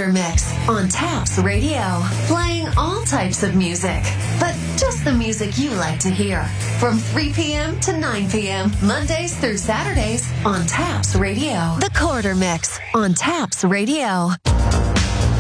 Quarter Mix on Taps Radio. Playing all types of music, but just the music you like to hear. From 3 p.m. to 9 p.m., Mondays through Saturdays on Taps Radio. The Quarter Mix on Taps Radio.